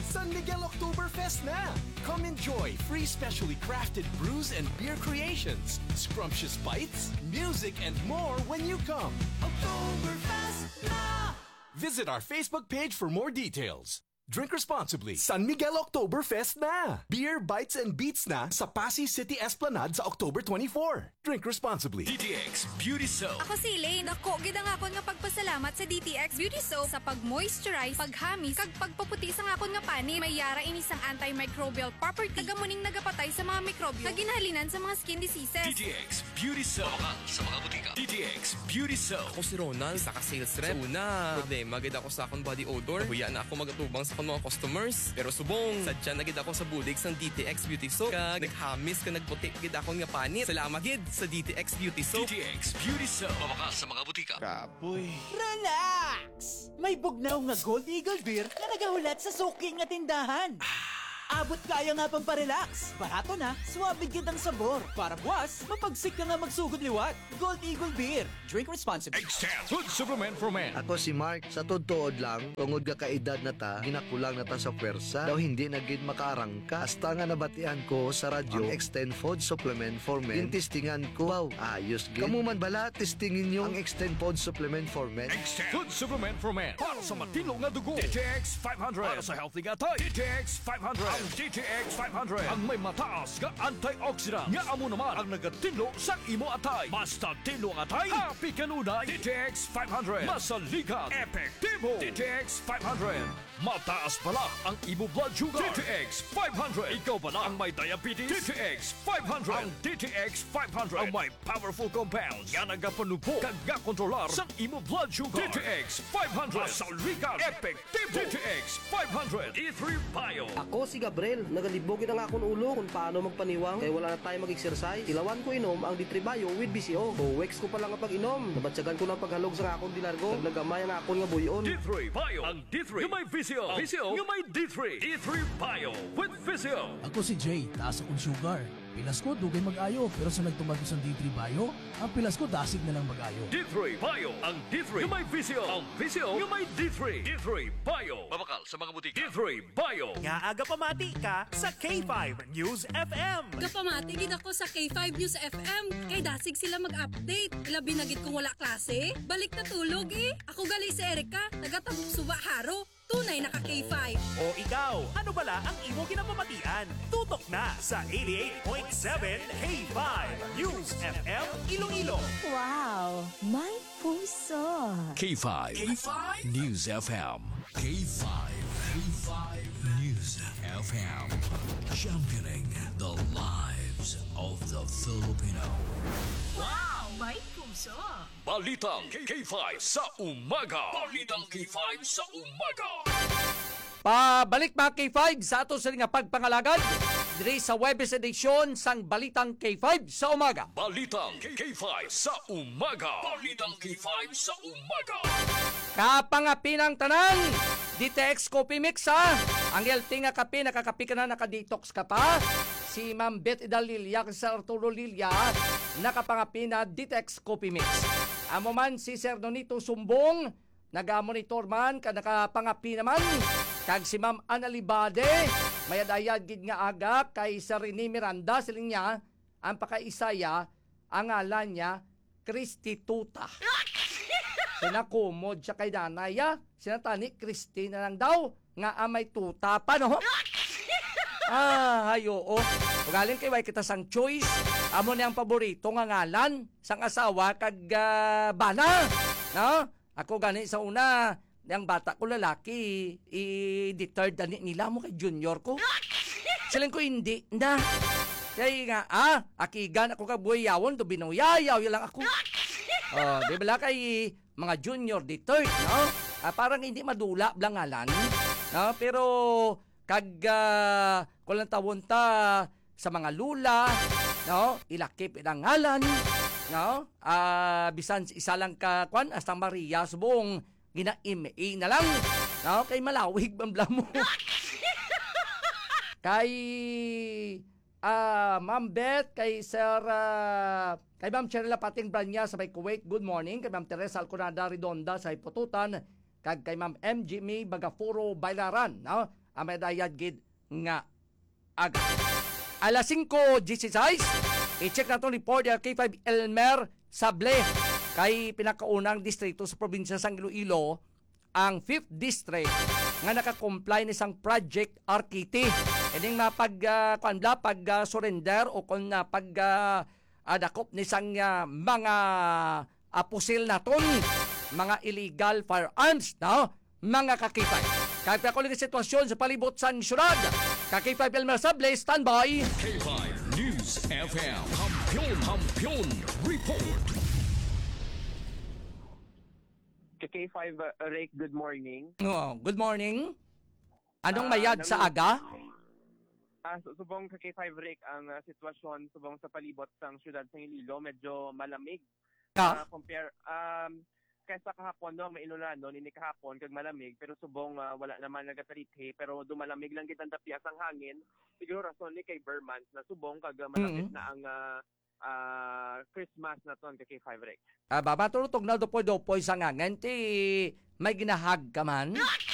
San Miguel Oktoberfest na! Come enjoy free specially crafted brews and beer creations, scrumptious bites, music, and more when you come. Oktoberfest na! Visit our Facebook page for more details. Drink responsibly. San Miguel Oktoberfest na! Beer, bites, and beats na sa Pasay City Esplanade sa October 24. Drink responsibly. DTX Beauty Soap. Ako si Elaine. Ako, gidang akon nga pagpasalamat sa DTX Beauty Soap sa pag-moisturize, paghamis, kag pagpaputi sa akon nga pani. May yara ini sang antimicrobial property. Tagamuning nagapatay sa mga mikrobyo. Kaginhalinan sa mga skin diseases. DTX Beauty Soap. Mabakal sa mga butika. DTX Beauty Soap. Ako si Ronald, saka sales rep. Sa una, problema gid ako sa akong body odor. Huya na ako magatubang sa akong mga customers. Pero subong, sadya na gid ako sa bulig sang DTX Beauty Soap. Kag naghamis ka nagputi gid akong nga panit. Salamat gid sa DTX Beauty Soap. DTX Beauty Soap. Mabakal sa mga butika. Kapoy. Relax! May bugnaw nga Gold Eagle Beer na nagahulat sa suking nga tindahan. Abot kaya nga pang parelax. Barato na, suwabe gid ang sabor. Para buwas, mapagsik ka nga magsugod liwat. Gold Eagle Beer. Drink responsibly. Extend Food Supplement for Men. Ako si Mark, sa tuod lang, tungod ka kaedad na ta, ginakulang na ta sa pwersa, daw hindi na gid makaarangka. Hasta nga nabatian ko sa radyo, ang Extend Food Supplement for Men. Tintistingan ko, wow, ayos gid. Kamu man bala, testingin nyo ang Extend Food Supplement for Men. Extend Food Supplement for Men. Para sa matino nga dugo. DTX 500. Para sa healthy nga tay. DTX 500. Ang DTX 500 ang may mataas nga antioxidant nga amo naman ang nagatino sa imo atay. Basta tino ang atay, happy kanunay. DTX 500 masaligan, epektibo. DTX 500 mataas pala ang imo blood sugar. DTX 500 ikaw pala ang may diabetes. DTX 500 ang DTX 500 ang may powerful compounds nga nagapanubo kag kontrolar sa imo blood sugar. DTX 500 masaligan, epektibo. DTX 500 E3 Bio. Ako si Gabriel, nagalibogin ang akong ulo kung paano magpaniwang kaya wala na tayo mag-exercise. Ilawan ko inom ang D3 Bio with BCO. O weeks ko pa lang ang pag-inom. Nabatsagan ko ng paghalog sa akong dilargo. Naglagamay ang akong nga buyon. D3 Bio. Ang D3 yung may VCO. VCO yung may D3. D3 Bio with VCO. Ako si Jay, taas akong sugar. Pilas ko, dugay mag-ayo. Pero sa nagtumag ko sa D3 Bio, ang pilas ko, dasig na lang mag-ayo. D3 Bio. Ang D3 yung may VCO. Ang VCO yung may D3. D3 Bio. Mabakal sa mga butika. D3 Bio. Nga aga pamati ka sa K5 News FM. Kapamati gid ako sa K5 News FM. Kay dasig sila mag-update. Labi na gid kung wala klase. Balik na tulog eh. Ako gali si Erika, taga-Tabuk Suba Haro. Tunay naka K5. O ikaw, ano bala ang imo kinapamatian? Tutok na sa 88.7 K5 News FM Iloilo. Wow, may puso. K5. K5 News FM. K5. K5 News FM. Championing the lives of the Filipino. Wow, may puso. Balitang K5 sa umaga. Balitang K5 sa umaga. Pabalik mga K5 sa ato sa nga pagpangalagad diri sa Webes edition sang Balitang K5 sa umaga. Balitang K5 sa umaga. Balitang K5 sa umaga. Kapangapinang tanan, DTX Coffee Mix ha. Ang healthy nga kape, nakakape ka na, nakadetox ka pa. Si Ma'am Beth Idalilia, si Arturo Lilia, nakapangapi na DTX Coffee Mix. Amo man si Sir Donito Sumbong, nagamonitor man, nakapangapi naman. Kag si Ma'am Analibade, mayadayad gid nga aga kay Sir Rene Miranda, siling niya, ang pakaisaya, ang ngalan niya, Kristituta. Sinakumod siya kay nanaya, sinatani, Christina lang daw, nga amay tuta pa, no? Hayo, oh. Galing kay way kita sang choice. Amo niyang paborito nga ngalan sang asawa kag bana. No? Ako gani sa una, yang bata ko lalaki, i-deterred nila mo kay junior ko. Siling ko hindi na. Kaya nga, akigan ako kag buhayawon, to binuyayaw lang ako. Oh, di ba kay mga junior deterred, no? Parang hindi madula blang ngalan. No? Pero kag kulang tawon ta sa mga lula, no? Ilakip ang ngalan, no? Bisan isa lang ka kwan hasta Maria subong gina-ime na lang, no? Kay malawig bambla mo. Kay Ma'am Beth, kay Sir kay Ma'am Cherila Pating Branya sa may Kuwait, good morning. Kay Ma'am Teresa Alconada Redonda sa Hipotutan, kag kay Ma'am MG May Bagafuro Bailaran, no? amay dayad gid nga aga. Alas 5:16, i-check na itong report ng K5 Elmer Sable kay pinakaunang distrito sa probinsya ng Iloilo, ang 5th District nga naka-comply ni isang Project Arkiti. Ining surrender o kung dakop ni isang mga pusil naton, mga illegal firearms, no? Mga kakipay. Kahit ako lang sitwasyon sa palibot sa syudad, Kakipay Elmer Sable, standby. K5 News FM. Kampiyon report. K5 Rake, good morning. Oh, good morning. Anong mayad sa aga? Subong sa K5 Rake, ang sitwasyon subong sa palibot ng syudad ng Iloilo, medyo malamig. Compare kaysa kahapon, no, may inulan no, nini kahapon kag malamig, pero subong wala naman nagatarithe, pero dumalamig lang kitang tapias ang hangin. Siguro rason ni kay Berman na subong kag malapit na ang Christmas na ton kay K5 Rake. Babaturutog na dopoy sa ngangin ti may ginahag ka man.